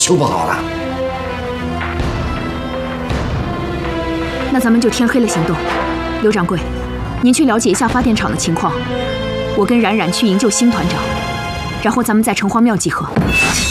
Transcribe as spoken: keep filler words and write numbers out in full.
修不好了。 那咱们就天黑了行动。刘掌柜，您去了解一下发电厂的情况，我跟冉冉去营救新团长，然后咱们在城隍庙集合。